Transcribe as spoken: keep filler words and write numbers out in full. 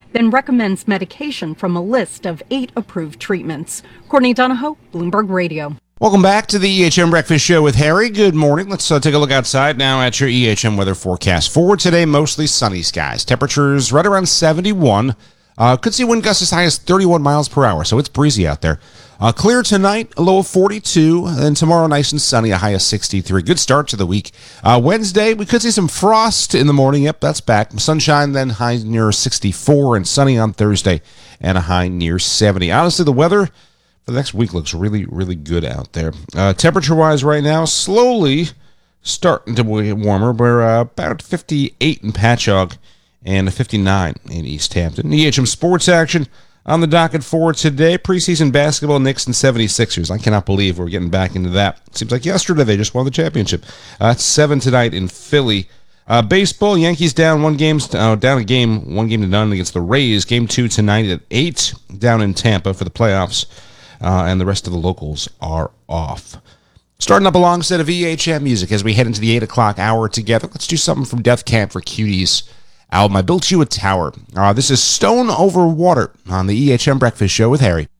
then recommends medication from a list of eight approved treatments. Courtney Donahoe, Bloomberg Radio. Welcome back to the E H M Breakfast Show with Harry. Good morning. Let's uh, take a look outside now at your E H M weather forecast. For today, mostly sunny skies. Temperatures right around seventy-one. Uh, could see wind gusts as high as thirty-one miles per hour, so it's breezy out there. Uh, clear tonight, a low of forty-two, and tomorrow nice and sunny, a high of sixty-three. Good start to the week. Uh, Wednesday, we could see some frost in the morning. Yep, that's back. Sunshine, then high near sixty-four, and sunny on Thursday, and a high near seventy. Honestly, the weather for the next week looks really, really good out there. Uh, temperature-wise right now, slowly starting to get warmer. We're uh, about fifty-eight in Patchogue and fifty-nine in East Hampton. E H M sports action on the docket for today. Preseason basketball, Knicks and seventy-sixers. I cannot believe we're getting back into that. Seems like yesterday they just won the championship. Uh, it's seven tonight in Philly. Uh, baseball, Yankees down one game, uh, down a game, one game to none against the Rays. Game two tonight at eight down in Tampa for the playoffs. Uh, and the rest of the locals are off. Starting up a long set of E H M music as we head into the eight o'clock hour together. Let's do something from Death Camp for Cuties album, I Built You a Tower. Uh, this is Stone Over Water on the E H M Breakfast Show with Harry.